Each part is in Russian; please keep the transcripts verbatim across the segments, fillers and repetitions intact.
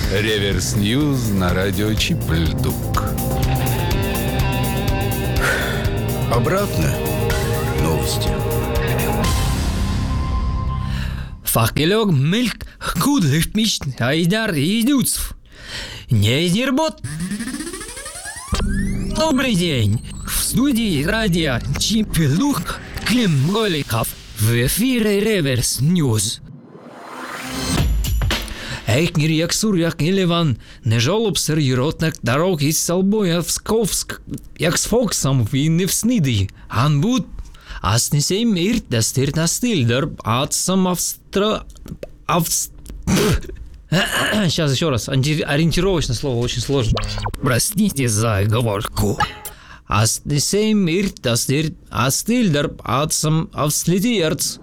Реверс Ньюз на радио Чип-Льдук. Обратно новости. Факелек мельк кудлых мечт Айдар Идюцев. Не дербот. Добрый день. В студии радио Чип-Льдук Клим Голиков. В эфире Реверс Ньюз. Ейкнер як суряк Елеван не жолоб серйотних дорог із Солбоя в Сковск, як з Фоксом і не в Сниді. Анбуд, а с несем ирт да стирт на стильдер, а сам австра... Авст... Сейчас еще раз, ориентировочное слово, очень сложно. Простите за оговорку. А с несем ирт да стирт, а стильдер, а сам авслетиерц.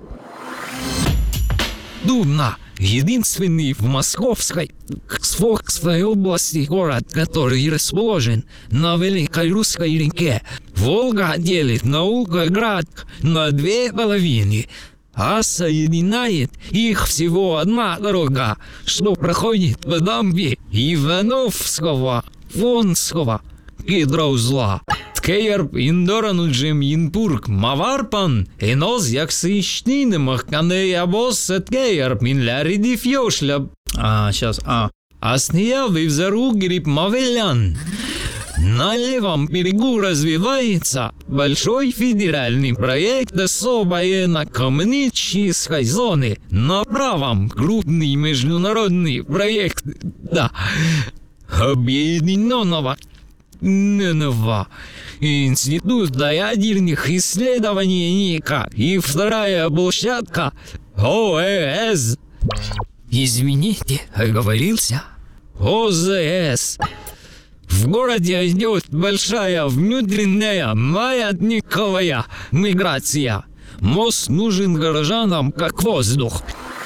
Дубна. Единственный в Московской, Сфокской области город, который расположен на Великой Русской реке. Волга делит Наукоград на две половины, а соединяет их всего одна дорога, что проходит в дамбе Ивановского, Вонского гидроузла. Ткеерб индораnuджим Инпург Маварпан, эноз як сыщтинемах канеябос ткеерб минляриди фьошля. А, сейчас, а. Асния вивзару гриб Мавелян. На левом берегу развивается большой федеральный проект особой экономической зоны. На правом крупный международный проект, да, объединенного Ненова Института ядерных исследований НИКа и вторая площадка ОЭС. Извините, оговорился. ОЗС. В городе идет большая внутренняя маятниковая миграция. Мост нужен горожанам как воздух.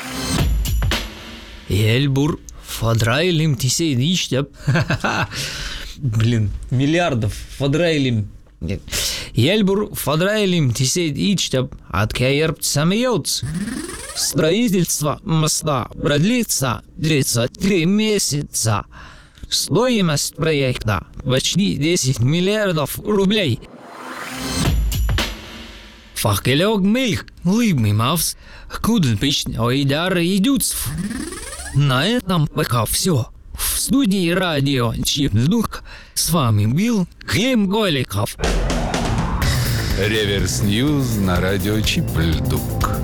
Эльбур Фадрайлим Тисейдичтеп. Блин, миллиардов Фадрайлим. Эльбур Фадрайлим Тисейдичтеп. Откеерб самьёц. Строительство моста продлится тридцать три месяца. Стоимость проекта почти десять миллиардов рублей. Факелек мельк лыбный мавс. Кудлпичный Айдар Идюцев. На этом пока все. В студии радио Чип-Льдук с вами был Клим Голиков. Реверс Ньюз на радио Чип-Льдук.